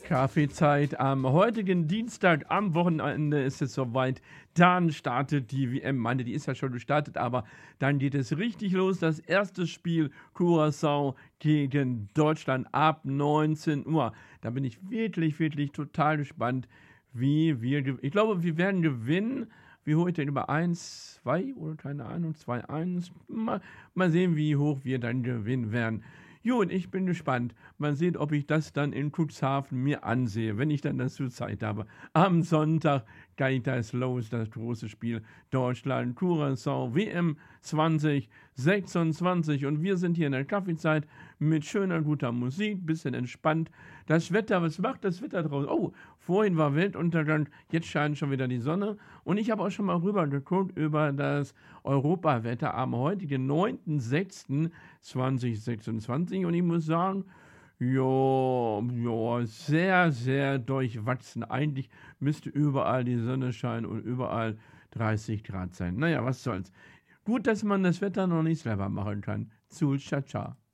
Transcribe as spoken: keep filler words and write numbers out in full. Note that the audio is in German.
Kaffeezeit am heutigen Dienstag. Am Wochenende ist es soweit. Dann startet die W M. Meine, die ist ja schon gestartet, aber dann geht es richtig los. Das erste Spiel Curaçao gegen Deutschland ab neunzehn Uhr. Da bin ich wirklich, wirklich total gespannt, wie wir gewinnen. Ich glaube, wir werden gewinnen. Wie hoch ich denn über eins, zwei oder keine Ahnung, zwei eins. Mal, mal sehen, wie hoch wir dann gewinnen werden. Jo, und ich bin gespannt. Mal sehen, ob ich das dann in Cuxhaven mir ansehe, wenn ich dann dazu Zeit habe. Am Sonntag geht das los, das große Spiel Deutschland, Curaçao, W M zwanzig sechsundzwanzig. Und wir sind hier in der Kaffeezeit mit schöner, guter Musik, bisschen entspannt. Das Wetter, was macht das Wetter draußen? Oh, vorhin war Weltuntergang, jetzt scheint schon wieder die Sonne. Und ich habe auch schon mal rüber geguckt über das Europawetter am heutigen neunten sechsten zweitausendsechsundzwanzig. Und ich muss sagen, ja, ja, sehr, sehr durchwachsen. Eigentlich müsste überall die Sonne scheinen und überall dreißig Grad sein. Naja, was soll's. Gut, dass man das Wetter noch nicht selber machen kann. Zul, ciao, ciao.